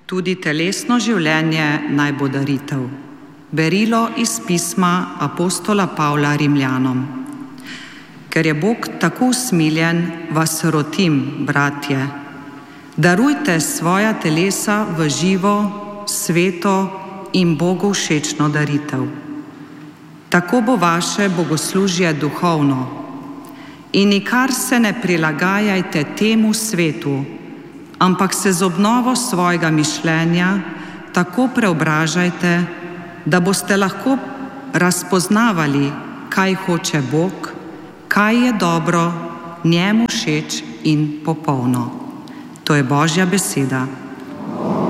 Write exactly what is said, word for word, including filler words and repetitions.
Tudi telesno življenje naj bo daritev. Berilo iz pisma apostola Pavla Rimljanom. Ker je Bog tako usmiljen, vas rotim, bratje, darujte svoja telesa v živo, sveto in Bogu všečno daritev. Tako bo vaše bogoslužje duhovno. In nikar se ne prilagajajte temu svetu, ampak se z obnovo svojega mišljenja tako preobražajte, da boste lahko razpoznavali, kaj hoče Bog, kaj je dobro, njemu všeč in popolno. To je Božja beseda.